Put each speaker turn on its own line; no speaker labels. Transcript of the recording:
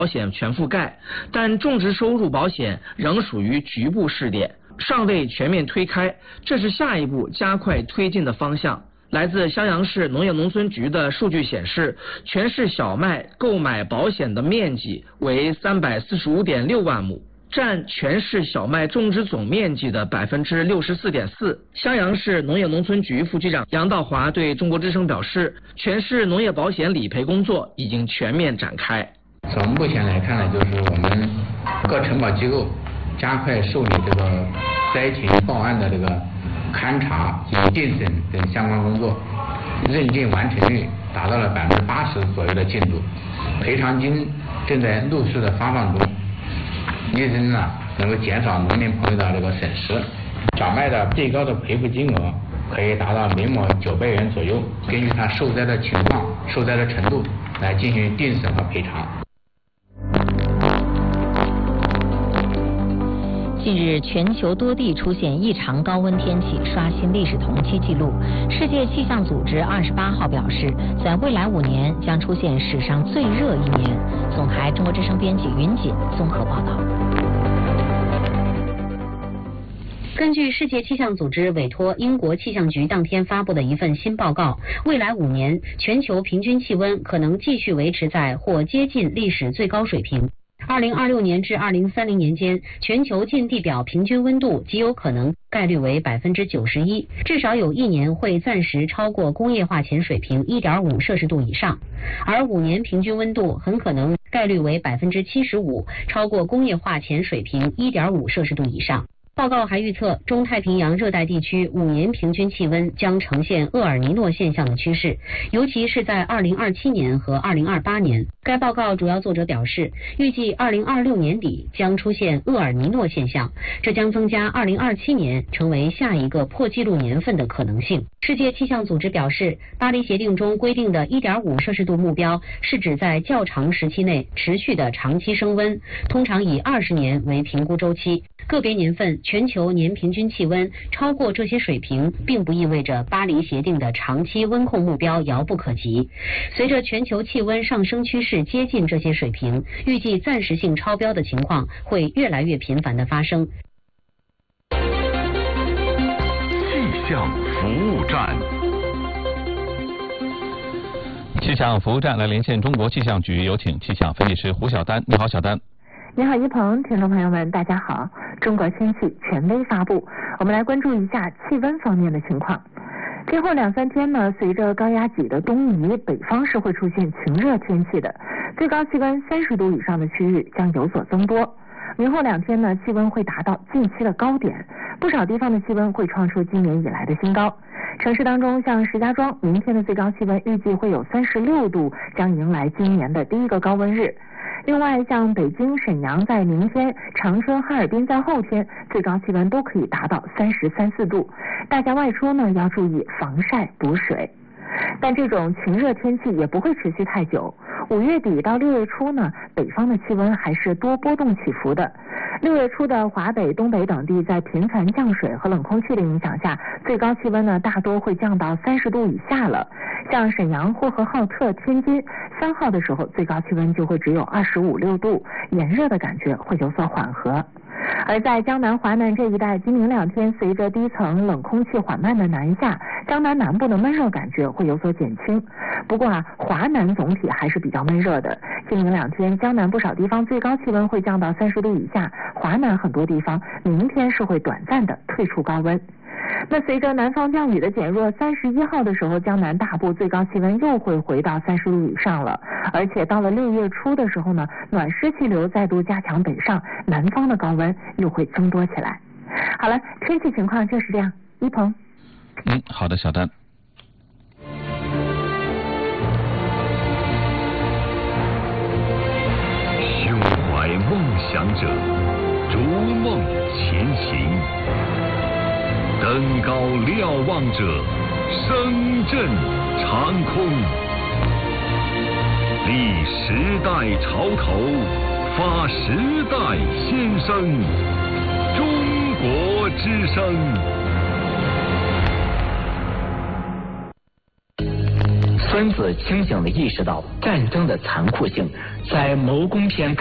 保险全覆盖，但种植收入保险仍属于局部试点，尚未全面推开，这是下一步加快推进的方向。来自襄阳市农业农村局的数据显示，全市小麦购买保险的面积为345.6万亩，占全市小麦种植总面积的64.4%。襄阳市农业农村局副局长杨道华对中国之声表示，全市农业保险理赔工作已经全面展开。
从目前来看呢，就是我们各承保机构加快受理这个灾情报案的这个勘查及定审等相关工作，认定完成率达到了80%左右的进度，赔偿金正在陆续的发放中，力争呢能够减少农民朋友的这个损失。小麦的最高的赔付金额可以达到每亩900元左右，根据它受灾的情况、受灾的程度来进行定审和赔偿。
近日，全球多地出现异常高温天气，刷新历史同期纪录。世界气象组织28号表示，在未来5年将出现史上最热1年。总台中国之声编辑云锦综合报道。根据世界气象组织委托英国气象局当天发布的一份新报告，未来5年全球平均气温可能继续维持在或接近历史最高水平。2026年至2030年间，全球近地表平均温度极有可能概率为91%，至少有1年会暂时超过工业化前水平1.5摄氏度以上，而5年平均温度很可能概率为75%，超过工业化前水平1.5摄氏度以上。报告还预测，中太平洋热带地区5年平均气温将呈现厄尔尼诺现象的趋势，尤其是在2027年和2028年。该报告主要作者表示，预计2026年底将出现厄尔尼诺现象，这将增加2027年成为下一个破纪录年份的可能性。世界气象组织表示，巴黎协定中规定的1.5摄氏度目标是指在较长时期内持续的长期升温，通常以20年为评估周期。个别年份全球年平均气温超过这些水平，并不意味着巴黎协定的长期温控目标遥不可及。随着全球气温上升趋势接近这些水平，预计暂时性超标的情况会越来越频繁地发生。
气象服务站。气象服务站来连线中国气象局，有请气象分析师胡晓丹。你好，小丹。
你好，一鹏，听众朋友们，大家好。中国天气权威发布，我们来关注一下气温方面的情况。今后2-3天呢，随着高压脊的东移，北方是会出现晴热天气的，最高气温30度以上的区域将有所增多。明后2天呢，气温会达到近期的高点，不少地方的气温会创出今年以来的新高。城市当中，像石家庄，明天的最高气温预计会有36度，将迎来今年的第一个高温日。另外，像北京、沈阳在明天，长春、哈尔滨在后天，最高气温都可以达到33、4度。大家外出呢，要注意防晒补水。但这种晴热天气也不会持续太久。5月底到6月初呢，北方的气温还是多波动起伏的。6月初的华北、东北等地在频繁降水和冷空气的影响下，最高气温呢大多会降到30度以下了。像沈阳、呼和浩特、天津3号的时候，最高气温就会只有25、6度，炎热的感觉会有所缓和。而在江南、华南这一带，今明2天随着低层冷空气缓慢的南下，江南南部的闷热感觉会有所减轻。不过华南总体还是比较闷热的。今明2天，江南不少地方最高气温会降到30度以下，华南很多地方明天是会短暂的退出高温。那随着南方降雨的减弱，31号的时候，江南大部最高气温又会回到30度以上了。而且到了6月初的时候呢，暖湿气流再度加强北上，南方的高温又会增多起来。好了，天气情况就是这样。一鹏。
好的，小丹。
胸怀梦想者，逐梦前行。登高瞭望者，声震长空。立时代潮头，发时代先声。中国之声。
孙子清醒地意识到战争的残酷性，在谋攻篇